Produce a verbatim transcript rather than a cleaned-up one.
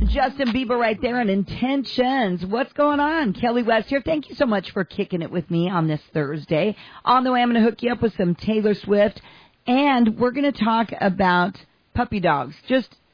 Justin Bieber right there and Intentions. What's going on? Kelly West here. Thank you so much for kicking it with me on this Thursday. On the way, I'm going to hook you up with some Taylor Swift, and we're going to talk about puppy dogs. Just